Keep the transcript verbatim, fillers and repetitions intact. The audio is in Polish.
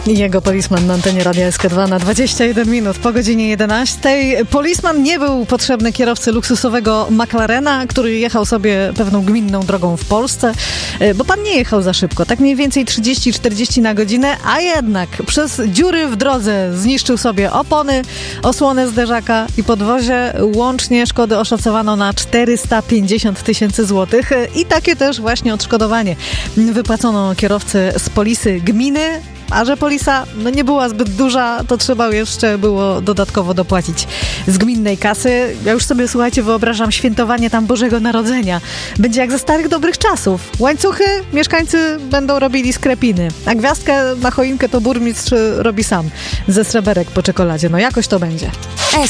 Jego Policeman na antenie Radia S K dwa na dwadzieścia jeden minut po godzinie jedenastej. Policeman nie był potrzebny kierowcy luksusowego McLarena, który jechał sobie pewną gminną drogą w Polsce, bo pan nie jechał za szybko, tak mniej więcej trzydzieści czterdzieści na godzinę, a jednak przez dziury w drodze zniszczył sobie opony, osłonę zderzaka i podwozie. Łącznie szkody oszacowano na czterysta pięćdziesiąt tysięcy złotych i takie też właśnie odszkodowanie wypłacono kierowcy z polisy gminy. A że polisa no nie była zbyt duża, to trzeba jeszcze było dodatkowo dopłacić z gminnej kasy. Ja już sobie, słuchajcie, wyobrażam świętowanie tam Bożego Narodzenia. Będzie jak ze starych dobrych czasów. Łańcuchy mieszkańcy będą robili z krepiny, a gwiazdkę na choinkę to burmistrz robi sam ze sreberek po czekoladzie. No jakoś to będzie.